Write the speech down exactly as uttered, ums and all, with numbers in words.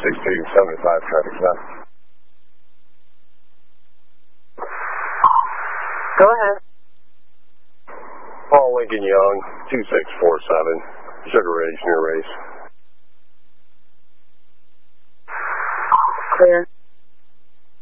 sixteen seventy-five traffic stop. Go ahead. Paul Lincoln Young, two six four seven, Sugar Ridge near Race. Clear.